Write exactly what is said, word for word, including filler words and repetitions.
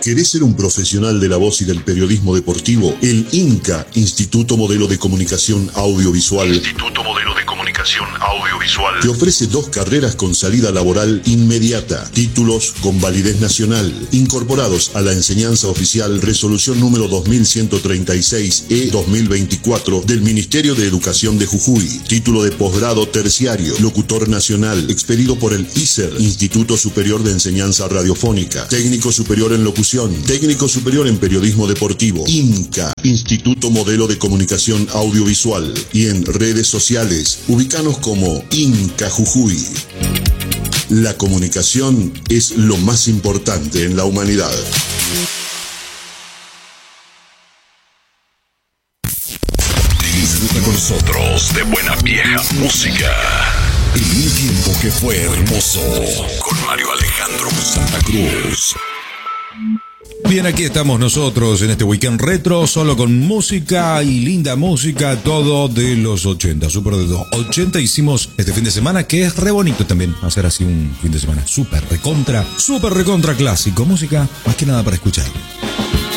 ¿Querés ser un profesional de la voz y del periodismo deportivo? El INCA, Instituto Modelo de Comunicación Audiovisual. Instituto Modelo de Comunicación Audiovisual. Te ofrece dos carreras con salida laboral inmediata. Títulos con validez nacional. Incorporados a la enseñanza oficial Resolución número dos mil ciento treinta y seis E dos mil veinticuatro del Ministerio de Educación de Jujuy. Título de posgrado terciario. Locutor nacional. Expedido por el I S E R, Instituto Superior de Enseñanza Radiofónica. Técnico superior en locución. Técnico superior en periodismo deportivo. INCA, Instituto Modelo de Comunicación Audiovisual. Y en redes sociales, ubícanos como INCA Jujuy. La comunicación es lo más importante en la humanidad. Disfruta con nosotros de buena vieja música. En un tiempo que fue hermoso. Con Mario Alejandro Santa Cruz. Bien, aquí estamos nosotros en este weekend retro, solo con música y linda música, todo de los ochenta, súper de los ochenta hicimos este fin de semana, que es re bonito también, hacer así un fin de semana súper recontra, súper recontra clásico, música más que nada para escuchar.